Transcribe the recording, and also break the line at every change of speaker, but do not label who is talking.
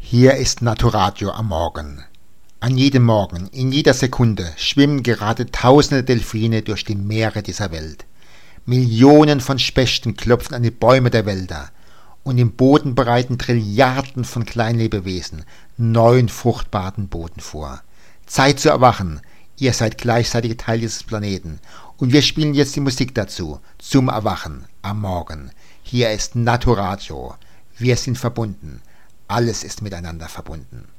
Hier ist Naturadio am Morgen. An jedem Morgen, in jeder Sekunde schwimmen gerade tausende Delfine durch die Meere dieser Welt. Millionen von Spechten klopfen an die Bäume der Wälder. Und im Boden bereiten Trilliarden von Kleinlebewesen neuen fruchtbaren Boden vor. Zeit zu erwachen. Ihr seid gleichzeitig Teil dieses Planeten. Und wir spielen jetzt die Musik dazu. Zum Erwachen am Morgen. Hier ist Naturadio. Wir sind verbunden. Alles ist miteinander verbunden.